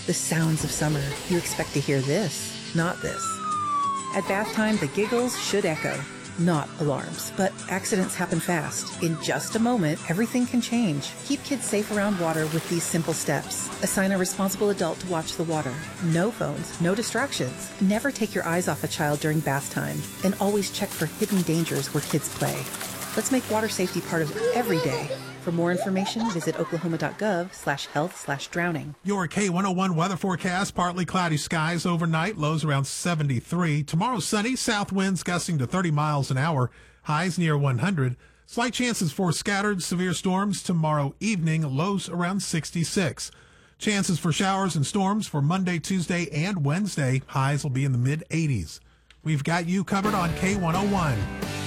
the sounds of summer, you expect to hear this, not this. At bath time, the giggles should echo. Not alarms, but accidents happen fast. In just a moment, everything can change. Keep kids safe around water with these simple steps. Assign a responsible adult to watch the water. No phones, no distractions. Never take your eyes off a child during bath time. And always check for hidden dangers where kids play. Let's make water safety part of every day. For more information, visit oklahoma.gov/health/drowning. Your K101 weather forecast, partly cloudy skies overnight, lows around 73. Tomorrow sunny, south winds gusting to 30 miles an hour, highs near 100. Slight chances for scattered severe storms tomorrow evening, lows around 66. Chances for showers and storms for Monday, Tuesday, and Wednesday, highs will be in the mid-80s. We've got you covered on K101.